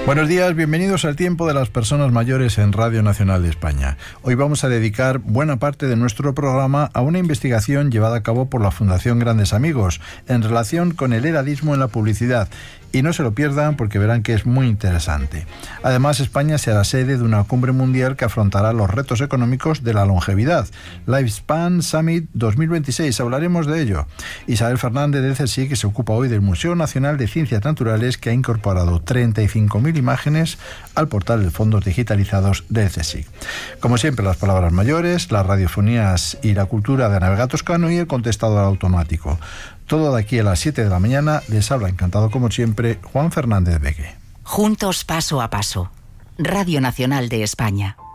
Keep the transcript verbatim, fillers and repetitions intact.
Buenos días, bienvenidos al Tiempo de las Personas Mayores en Radio Nacional de España. Hoy vamos a dedicar buena parte de nuestro programa a una investigación llevada a cabo por la Fundación Grandes Amigos en relación con el edadismo en la publicidad. Y no se lo pierdan porque verán que es muy interesante. Además, España será sede de una cumbre mundial que afrontará los retos económicos de la longevidad. Lifespan Summit dos mil veintiséis, hablaremos de ello. Isabel Fernández del C S I C, que se ocupa hoy del Museo Nacional de Ciencias Naturales, que ha incorporado treinta y cinco mil imágenes al portal de fondos digitalizados del C S I C. Como siempre, las palabras mayores, las radiofonías y la cultura de Navega Toscano y el contestador automático. Todo de aquí a las siete de la mañana. Les habla encantado como siempre Juan Fernández Beque. Juntos paso a paso. Radio Nacional de España.